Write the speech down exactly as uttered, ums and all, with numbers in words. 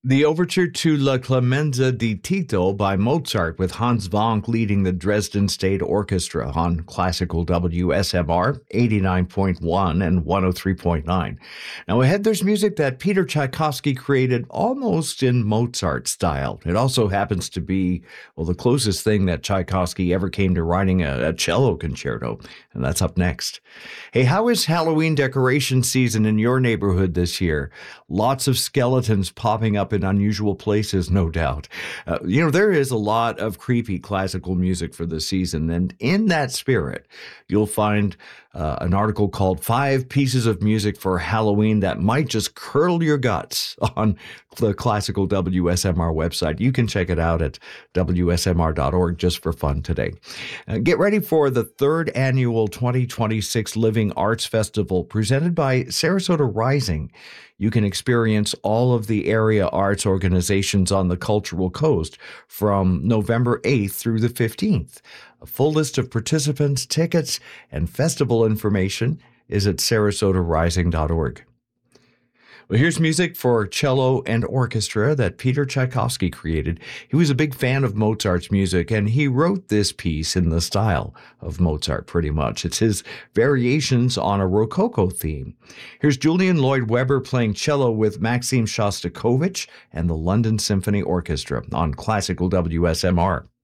The overture to La Clemenza di Tito by Mozart, with Hans Wank leading the Dresden State Orchestra on classical W S M R eighty-nine point one and one oh three point nine. Now ahead, there's music that Peter Tchaikovsky created almost in Mozart style. It also happens to be, well, the closest thing that Tchaikovsky ever came to writing a, a cello concerto, and that's up next. Hey, how is Halloween decoration season in your neighborhood this year? Lots of skeletons popping up in unusual places, no doubt. Uh, you know, there is a lot of creepy classical music for the season, and in that spirit, you'll find uh, an article called Five Pieces of Music for Halloween That Might Just Curdle Your Guts on the classical W S M R website. You can check it out at W S M R dot org just for fun today. Uh, get ready for the third annual twenty twenty-six Living Arts Festival presented by Sarasota Rising. You can experience all of the area arts organizations on the Cultural Coast from November eighth through the fifteenth. A full list of participants, tickets, and festival information is at Sarasota Rising dot org. Well, here's music for cello and orchestra that Peter Tchaikovsky created. He was a big fan of Mozart's music, and he wrote this piece in the style of Mozart, pretty much. It's his variations on a Rococo theme. Here's Julian Lloyd Webber playing cello with Maxim Shostakovich and the London Symphony Orchestra on classical W S M R.